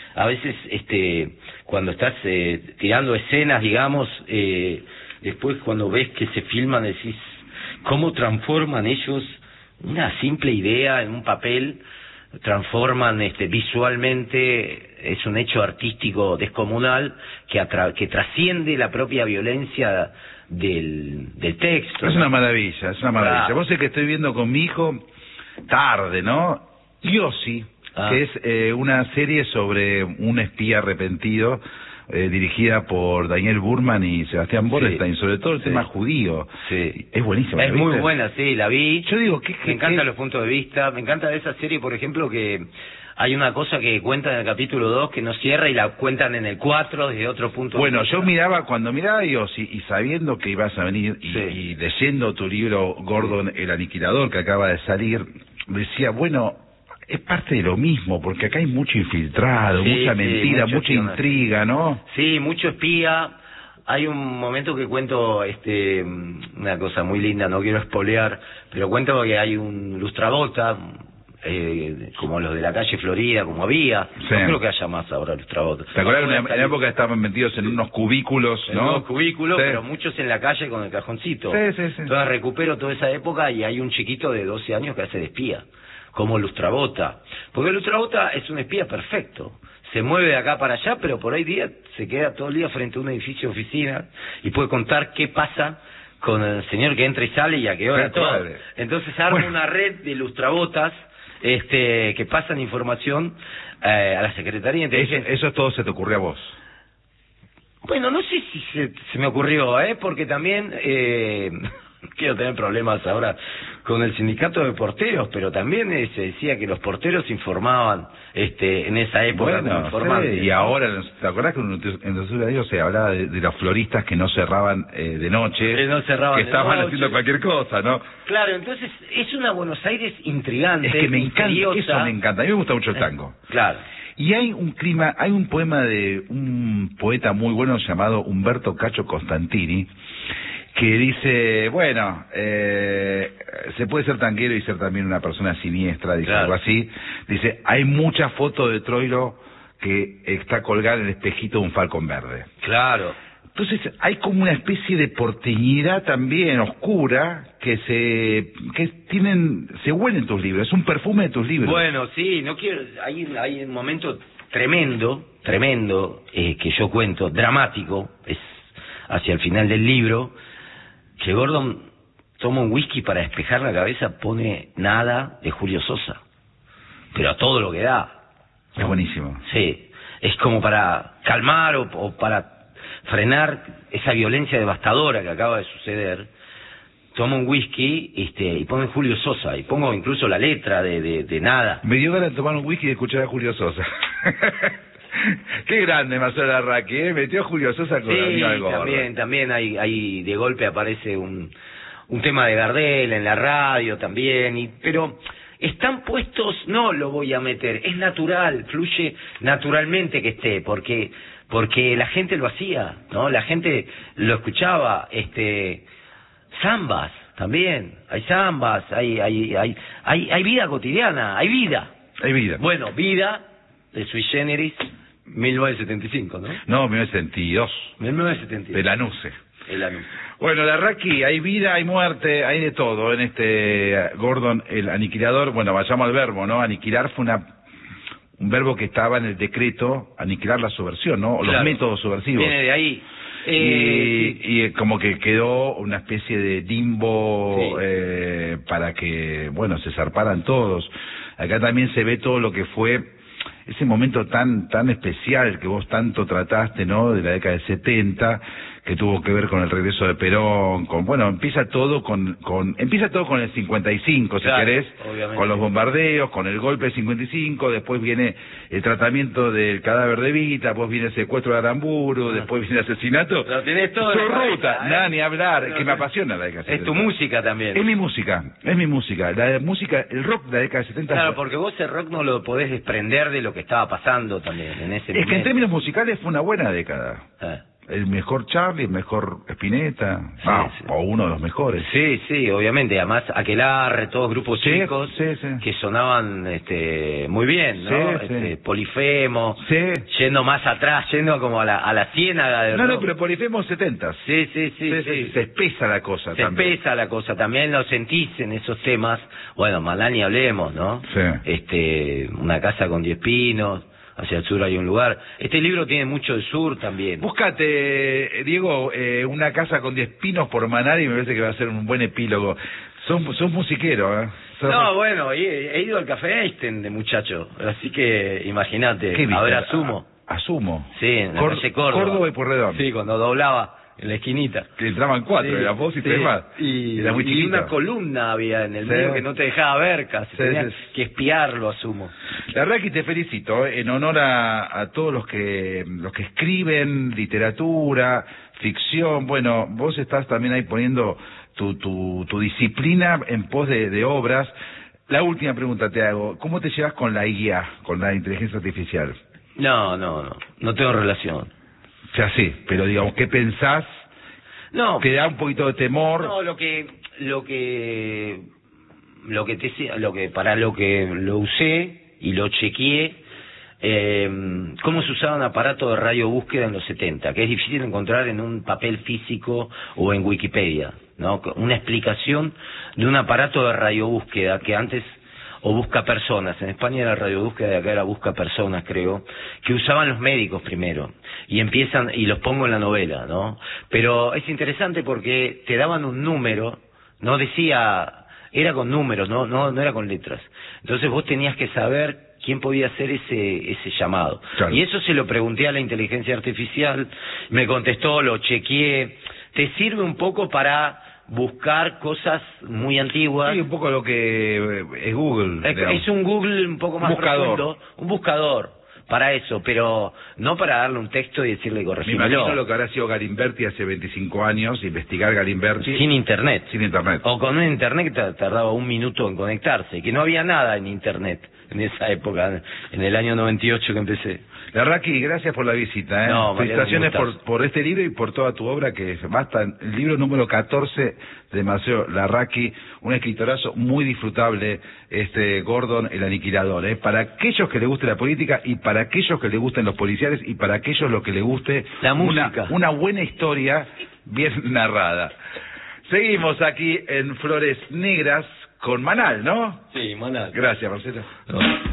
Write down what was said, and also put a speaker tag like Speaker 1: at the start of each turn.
Speaker 1: a veces cuando estás tirando escenas, digamos, después cuando ves que se filman decís cómo transforman ellos una simple idea en un papel, transforman visualmente, es un hecho artístico descomunal que trasciende la propia violencia del texto.
Speaker 2: Es una maravilla, es una maravilla.
Speaker 1: Claro.
Speaker 2: Vos sé que estoy viendo con mi hijo tarde, ¿no? Yossi, que es una serie sobre un espía arrepentido, dirigida por Daniel Burman y Sebastián Borenstein, sobre todo el tema judío.
Speaker 1: Sí.
Speaker 2: Es buenísima.
Speaker 1: Es muy buena, sí, la vi.
Speaker 2: Yo digo,
Speaker 1: me encantan los puntos de vista, me encanta de esa serie, por ejemplo, que hay una cosa que cuentan en el capítulo 2 que no cierra y la cuentan en el 4 desde otro punto de vista.
Speaker 2: Bueno, yo miraba, cuando miraba Yossi y sabiendo que ibas a venir y leyendo tu libro Gordon el Aniquilador que acaba de salir, decía, bueno, es parte de lo mismo, porque acá hay mucho infiltrado, mucha mentira, mucha intriga, ¿no? Sí,
Speaker 1: mucho espía. Hay un momento que cuento una cosa muy linda, no quiero espolear, pero cuento que hay un lustrabota, como los de la calle Florida, como había. No creo que haya más ahora lustrabotas.
Speaker 2: ¿Te acuerdas? En la época estaban metidos en unos cubículos, ¿no?
Speaker 1: En unos cubículos, pero muchos en la calle con el cajoncito.
Speaker 2: Sí.
Speaker 1: Entonces recupero toda esa época y hay un chiquito de 12 años que hace de espía, como lustrabota. Porque el lustrabota es un espía perfecto. Se mueve de acá para allá, pero por ahí día se queda todo el día frente a un edificio de oficina y puede contar qué pasa con el señor que entra y sale y a qué hora todo. Entonces arma una red de lustrabotas que pasan información a la Secretaría de Inteligencia.
Speaker 2: Eso todo se te ocurrió a vos.
Speaker 1: Bueno, no sé si se me ocurrió, porque también quiero tener problemas ahora con el sindicato de porteros, pero también se decía que los porteros informaban en esa época.
Speaker 2: Bueno, y ahora, ¿te acordás que en los radios se hablaba de los floristas que no cerraban de noche?
Speaker 1: Que no cerraban
Speaker 2: que estaban
Speaker 1: de noche,
Speaker 2: haciendo cualquier cosa, ¿no?
Speaker 1: Claro, entonces es una Buenos Aires intrigante.
Speaker 2: Es que me encanta, eso me encanta. A mí me gusta mucho el tango.
Speaker 1: Claro.
Speaker 2: Y hay un poema de un poeta muy bueno llamado Humberto Cacho Costantini, que dice, bueno, se puede ser tanguero y ser también una persona siniestra, dice algo así. Dice, hay mucha foto de Troilo que está colgada en el espejito de un falcón verde.
Speaker 1: Claro.
Speaker 2: Entonces hay como una especie de porteñidad también oscura que se huele en tus libros, es un perfume de tus libros.
Speaker 1: Bueno, sí, no quiero, hay un momento tremendo, que yo cuento, dramático, es hacia el final del libro, que Gordon toma un whisky para despejar la cabeza, pone Nada de Julio Sosa, pero a todo lo que da.
Speaker 2: Es buenísimo.
Speaker 1: Sí, es como para calmar o para frenar esa violencia devastadora que acaba de suceder. Toma un whisky y pone Julio Sosa, y pongo incluso la letra de Nada.
Speaker 2: Me dio ganas de tomar un whisky y escuchar a Julio Sosa. Qué grande Marcelo Larraqui, metió a Julio Sosa con el Gordon.
Speaker 1: También hay de golpe aparece un tema de Gardel en la radio también, pero están puestos, no lo voy a meter, es natural, fluye naturalmente que esté, porque la gente lo hacía, ¿no? La gente lo escuchaba, zambas también, hay zambas, hay vida cotidiana, hay vida. Bueno, Vida de Sui Generis, 1975, ¿no?
Speaker 2: No, 1972.
Speaker 1: 1972.
Speaker 2: De Lanuse. Bueno, Larraqui, hay vida, hay muerte, hay de todo en Gordon el Aniquilador. Bueno, vayamos al verbo, ¿no? Aniquilar fue un verbo que estaba en el decreto, aniquilar la subversión, ¿no? O los métodos subversivos.
Speaker 1: Viene de ahí.
Speaker 2: Y como que quedó una especie de limbo para que, bueno, se zarparan todos. Acá también se ve todo lo que fue ese momento tan especial que vos tanto trataste, ¿no? De la década del 70, que tuvo que ver con el regreso de Perón, empieza todo con el 55, si querés, obviamente, con los bombardeos, con el golpe del 55, después viene el tratamiento del cadáver de Evita, después viene el secuestro de Aramburu, después viene el asesinato.
Speaker 1: Lo tenés todo.
Speaker 2: Tu ruta, nada ni hablar, es que me apasiona la década del 70.
Speaker 1: Es tu música también.
Speaker 2: Es mi música, el rock de la década del 70.
Speaker 1: Claro, porque vos el rock no lo podés desprender de lo que estaba pasando también en ese momento.
Speaker 2: Es que en términos musicales fue una buena década. el mejor Charlie, el mejor Spinetta,
Speaker 1: Sí.
Speaker 2: o uno de los mejores.
Speaker 1: Sí, obviamente. Además, Aquelarre, todos grupos chicos
Speaker 2: sí.
Speaker 1: que sonaban muy bien, ¿no?
Speaker 2: Sí.
Speaker 1: Polifemo,
Speaker 2: Sí.
Speaker 1: yendo más atrás, yendo como a la ciénaga del
Speaker 2: No,
Speaker 1: rock.
Speaker 2: pero Polifemo 70.
Speaker 1: Sí.
Speaker 2: Se espesa la cosa
Speaker 1: Se
Speaker 2: también.
Speaker 1: espesa la cosa, también lo sentís en esos temas. Bueno, Malá ni hablemos, ¿no?
Speaker 2: Sí.
Speaker 1: Una casa con 10 pinos, hacia el sur hay un lugar. Este libro tiene mucho del sur también.
Speaker 2: Búscate, Diego, una casa con 10 pinos por Manal y me parece que va a ser un buen epílogo. Sos musiquero, ¿eh?
Speaker 1: No, bueno, he ido al Café Einstein de muchacho, así que imagínate,
Speaker 2: ¿Qué viste?
Speaker 1: a ver Asumo.
Speaker 2: Asumo.
Speaker 1: Sí, en la calle Córdoba.
Speaker 2: Córdoba y Pueyrredón.
Speaker 1: Sí, cuando doblaba en la esquinita.
Speaker 2: Que entraban 4, era vos y 3 más. Era muy
Speaker 1: y
Speaker 2: chiquito.
Speaker 1: una columna había en el medio que no te dejaba ver casi, tenías que espiarlo, Asumo.
Speaker 2: La verdad que te felicito, en honor a todos los que escriben literatura, ficción. Bueno, vos estás también ahí poniendo tu disciplina en pos de obras. La última pregunta te hago, ¿cómo te llevas con la IA, con la inteligencia artificial?
Speaker 1: No tengo relación.
Speaker 2: O sea, sí, pero digamos, ¿qué pensás?
Speaker 1: No.
Speaker 2: ¿Te da un poquito de temor?
Speaker 1: No, para lo que lo usé y lo chequeé, cómo se usaba un aparato de radiobúsqueda en los 70, que es difícil encontrar en un papel físico o en Wikipedia, ¿no? Una explicación de un aparato de radiobúsqueda que antes, o busca personas, en España era radiobúsqueda, de acá era busca personas, creo, que usaban los médicos primero, y los pongo en la novela, ¿no? Pero es interesante porque te daban un número, no decía, era con números, no era con letras. Entonces vos tenías que saber quién podía hacer ese llamado.
Speaker 2: Claro.
Speaker 1: Y eso se lo pregunté a la inteligencia artificial, me contestó, lo chequeé. Te sirve un poco para buscar cosas muy antiguas.
Speaker 2: Sí, un poco lo que es Google.
Speaker 1: Es un Google un poco más profundo, un buscador para eso, pero no para darle un texto y decirle
Speaker 2: Me
Speaker 1: corregímelo.
Speaker 2: imagino lo que habrá sido Galimberti hace 25 años, investigar Galimberti.
Speaker 1: Sin internet.
Speaker 2: O
Speaker 1: con un internet que tardaba 1 minuto en conectarse, que no había nada en internet en esa época, en el año 98 que empecé.
Speaker 2: Larraqui, gracias por la visita.
Speaker 1: No,
Speaker 2: felicitaciones por este libro y por toda tu obra, que basta. El libro número 14 de Maceo Larraqui, un escritorazo muy disfrutable, Gordon el Aniquilador. Para aquellos que les guste la política y para aquellos que les gusten los policiales y para aquellos los que les guste
Speaker 1: la música.
Speaker 2: Una buena historia bien narrada. Seguimos aquí en Flores Negras con Manal, ¿no?
Speaker 1: Sí, Manal.
Speaker 2: Gracias, Marcelo.
Speaker 1: No.